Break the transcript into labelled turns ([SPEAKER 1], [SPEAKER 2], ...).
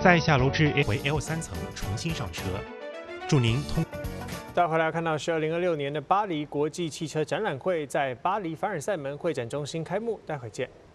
[SPEAKER 1] 再下楼至回 L3层重新上车。祝您通。
[SPEAKER 2] 待会来看到是2026年的巴黎国际汽车展览会在巴黎凡尔赛门会展中心开幕，待会见。